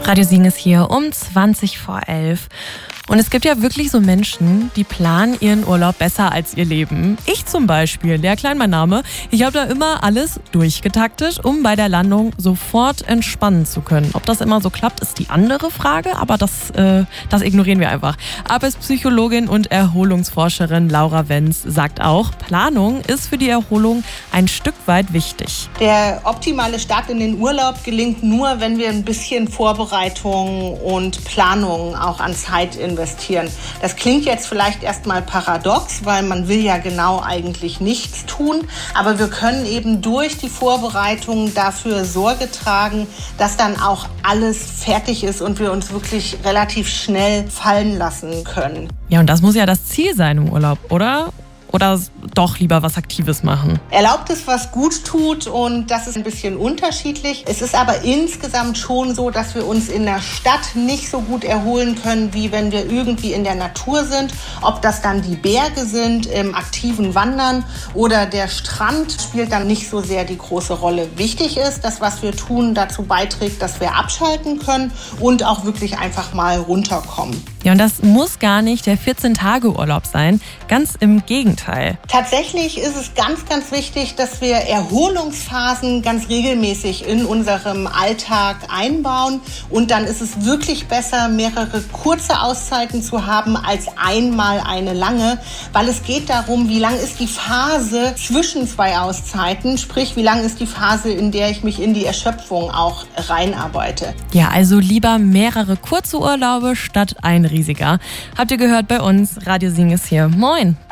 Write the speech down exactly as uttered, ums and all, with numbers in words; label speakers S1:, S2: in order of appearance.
S1: Radio Sing ist hier um zwanzig vor elf. Und es gibt ja wirklich so Menschen, die planen ihren Urlaub besser als ihr Leben. Ich zum Beispiel, Lea Klein mein Name. Ich habe da immer alles durchgetaktet, um bei der Landung sofort entspannen zu können. Ob das immer so klappt, ist die andere Frage, aber das, äh, das ignorieren wir einfach. Arbeitspsychologin und Erholungsforscherin Laura Wenz sagt auch, Planung ist für die Erholung ein Stück weit wichtig.
S2: Der optimale Start in den Urlaub gelingt nur, wenn wir ein bisschen Vorbereitung und Planung auch an Zeit investieren. Das klingt jetzt vielleicht erstmal paradox, weil man will ja genau eigentlich nichts tun. Aber wir können eben durch die Vorbereitung dafür Sorge tragen, dass dann auch alles fertig ist und wir uns wirklich relativ schnell fallen lassen können.
S1: Ja, und das muss ja das Ziel sein im Urlaub, oder? Oder doch lieber was Aktives machen?
S2: Erlaubt es, was gut tut, und das ist ein bisschen unterschiedlich. Es ist aber insgesamt schon so, dass wir uns in der Stadt nicht so gut erholen können, wie wenn wir irgendwie in der Natur sind. Ob das dann die Berge sind, im aktiven Wandern oder der Strand, spielt dann nicht so sehr die große Rolle. Wichtig ist, dass was wir tun dazu beiträgt, dass wir abschalten können und auch wirklich einfach mal runterkommen.
S1: Ja, und das muss gar nicht der vierzehn-Tage-Urlaub sein. Ganz im Gegenteil.
S2: Tatsächlich ist es ganz, ganz wichtig, dass wir Erholungsphasen ganz regelmäßig in unserem Alltag einbauen. Und dann ist es wirklich besser, mehrere kurze Auszeiten zu haben, als einmal eine lange. Weil es geht darum, wie lang ist die Phase zwischen zwei Auszeiten. Sprich, wie lang ist die Phase, in der ich mich in die Erschöpfung auch reinarbeite.
S1: Ja, also lieber mehrere kurze Urlaube statt ein riesiger. Habt ihr gehört bei uns? Radio Sing ist hier. Moin!